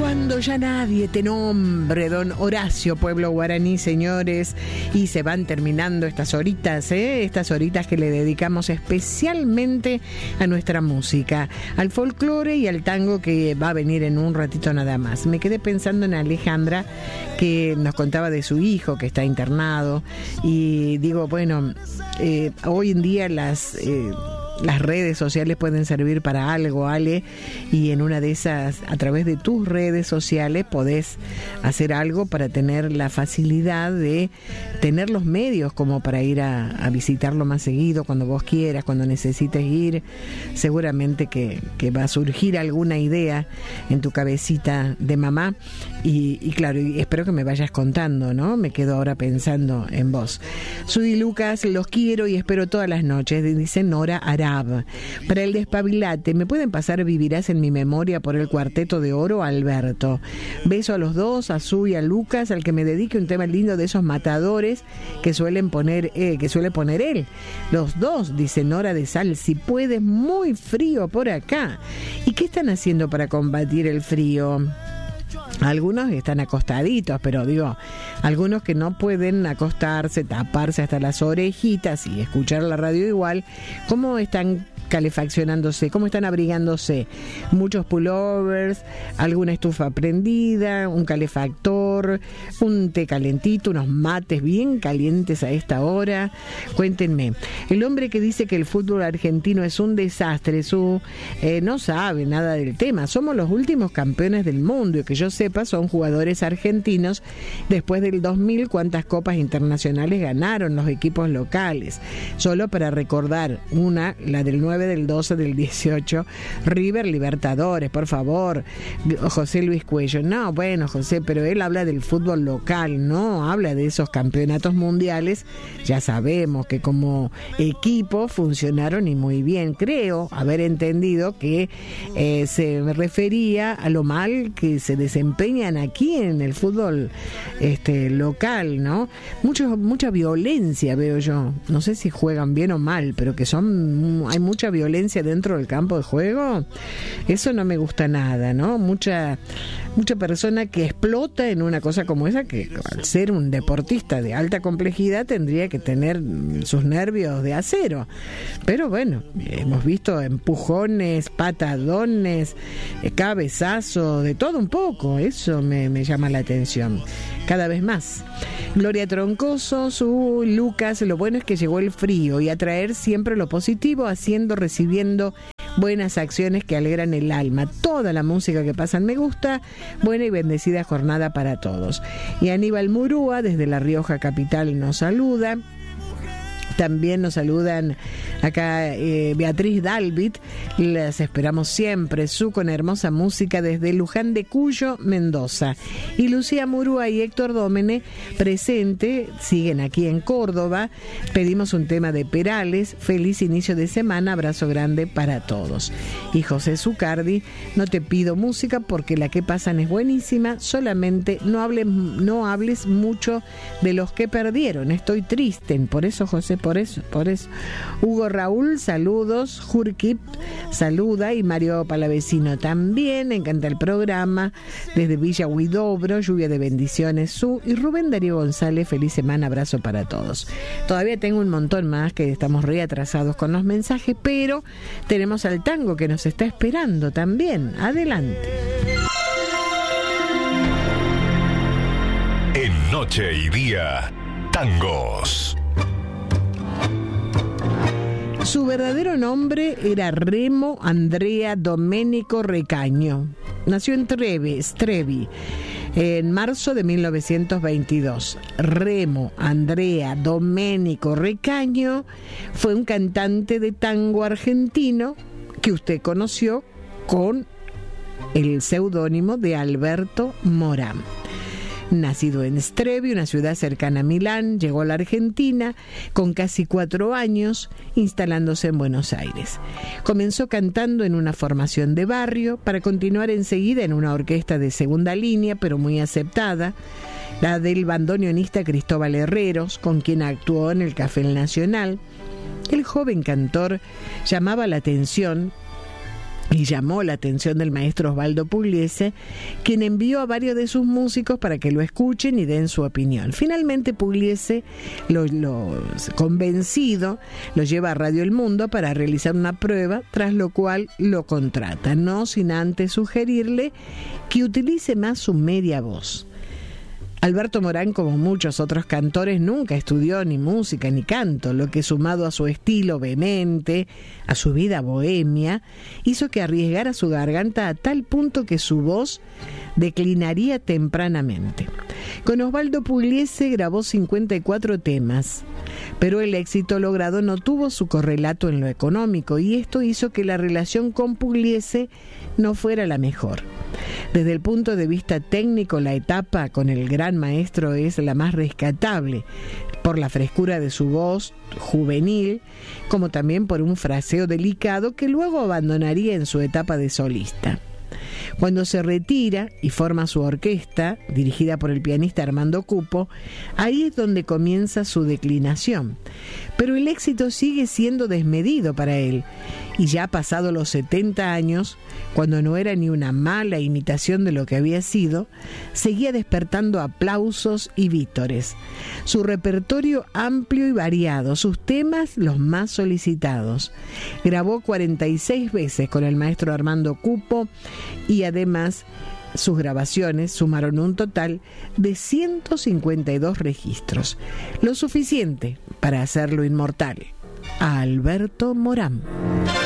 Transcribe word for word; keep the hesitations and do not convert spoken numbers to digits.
Cuando ya nadie te nombre, don Horacio Pueblo Guaraní, señores, y se van terminando estas horitas, ¿eh? Estas horitas que le dedicamos especialmente a nuestra música, al folclore y al tango que va a venir en un ratito nada más. Me quedé pensando en Alejandra, que nos contaba de su hijo que está internado, y digo, bueno, eh, hoy en día las... Eh, Las redes sociales pueden servir para algo, Ale, y en una de esas, a través de tus redes sociales, podés hacer algo para tener la facilidad de tener los medios como para ir a, a visitarlo más seguido, cuando vos quieras, cuando necesites ir. Seguramente que, que va a surgir alguna idea en tu cabecita de mamá, y, y claro, y espero que me vayas contando, ¿no? Me quedo ahora pensando en vos. Soy Lucas, los quiero y espero todas las noches, dice Nora Ara. Para el despabilate, ¿me pueden pasar Vivirás en mi memoria por el Cuarteto de Oro, Alberto? Beso a los dos, a Su y a Lucas, al que me dedique un tema lindo de esos matadores que suelen poner, eh, que suele poner él. Los dos, dice Nora de Sal, si puedes, muy frío por acá. ¿Y qué están haciendo para combatir el frío? Algunos están acostaditos, pero digo, algunos que no pueden acostarse, taparse hasta las orejitas y escuchar la radio igual, ¿cómo están calefaccionándose? ¿Cómo están abrigándose? Muchos pullovers, alguna estufa prendida, un calefactor, un té calentito, unos mates bien calientes a esta hora. Cuéntenme. El hombre que dice que el fútbol argentino es un desastre, su eh, no sabe nada del tema. Somos los últimos campeones del mundo y que yo sepa son jugadores argentinos. Después del dos mil, ¿cuántas copas internacionales ganaron los equipos locales? Solo para recordar una, la del nueve del doce del dieciocho, River Libertadores, por favor. José Luis Cuello, no, bueno, José, pero él habla del fútbol local, no habla de esos campeonatos mundiales. Ya sabemos que como equipo funcionaron y muy bien. Creo haber entendido que eh, se refería a lo mal que se desempeñan aquí en el fútbol este local, ¿no? Mucho, mucha violencia veo yo. No sé si juegan bien o mal, pero que son hay mucha violencia dentro del campo de juego. Eso no me gusta nada, ¿no? Mucha mucha persona que explota en una cosa como esa, que al ser un deportista de alta complejidad tendría que tener sus nervios de acero. Pero bueno, hemos visto empujones, patadones, cabezazos, de todo un poco. Eso me, me llama la atención cada vez más. Gloria Troncoso, su Lucas, lo bueno es que llegó el frío y a traer siempre lo positivo, haciendo, recibiendo buenas acciones que alegran el alma. Toda la música que pasan me gusta. Buena y bendecida jornada para todos. Y Aníbal Murúa, desde La Rioja capital, nos saluda. También nos saludan acá eh, Beatriz Dalbit, las esperamos siempre, su con hermosa música desde Luján de Cuyo, Mendoza. Y Lucía Murúa y Héctor Dómene, presente, siguen aquí en Córdoba. Pedimos un tema de Perales, feliz inicio de semana, abrazo grande para todos. Y José Zucardi, no te pido música porque la que pasan es buenísima, solamente no hables, no hables mucho de los que perdieron, estoy triste, por eso José, por eso, por eso. Hugo Raúl, saludos. Jurkip saluda, y Mario Palavecino también, encanta el programa. Desde Villa Huidobro, lluvia de bendiciones, su. Y Rubén Darío González, feliz semana, abrazo para todos. Todavía tengo un montón más, que estamos re atrasados con los mensajes, pero tenemos al tango que nos está esperando también. Adelante. En Noche y Día, tangos. Su verdadero nombre era Remo Andrea Domenico Recaño. Nació en Trevi, Trevi, en marzo de mil novecientos veintidós. Remo Andrea Domenico Recaño fue un cantante de tango argentino que usted conoció con el seudónimo de Alberto Morán. Nacido en Strevi, una ciudad cercana a Milán, llegó a la Argentina con casi cuatro años, instalándose en Buenos Aires. Comenzó cantando en una formación de barrio, para continuar enseguida en una orquesta de segunda línea, pero muy aceptada, la del bandoneonista Cristóbal Herreros, con quien actuó en el Café El Nacional. El joven cantor llamaba la atención y llamó la atención del maestro Osvaldo Pugliese, quien envió a varios de sus músicos para que lo escuchen y den su opinión. Finalmente Pugliese, lo, lo convencido, lo lleva a Radio El Mundo para realizar una prueba, tras lo cual lo contrata, no sin antes sugerirle que utilice más su media voz. Alberto Morán, como muchos otros cantores, nunca estudió ni música ni canto, lo que, sumado a su estilo vehemente, a su vida bohemia, hizo que arriesgara su garganta a tal punto que su voz declinaría tempranamente. Con Osvaldo Pugliese grabó cincuenta y cuatro temas, pero el éxito logrado no tuvo su correlato en lo económico, y esto hizo que la relación con Pugliese no fuera la mejor. Desde el punto de vista técnico, la etapa con el gran maestro es la más rescatable, por la frescura de su voz juvenil, como también por un fraseo delicado que luego abandonaría en su etapa de solista. Cuando se retira y forma su orquesta, dirigida por el pianista Armando Cupo, ahí es donde comienza su declinación. Pero el éxito sigue siendo desmedido para él, y ya pasado los setenta años, cuando no era ni una mala imitación de lo que había sido, seguía despertando aplausos y vítores. Su repertorio amplio y variado, sus temas los más solicitados. Grabó cuarenta y seis veces con el maestro Armando Cupo, y además sus grabaciones sumaron un total de ciento cincuenta y dos registros, lo suficiente para hacerlo inmortal a Alberto Morán.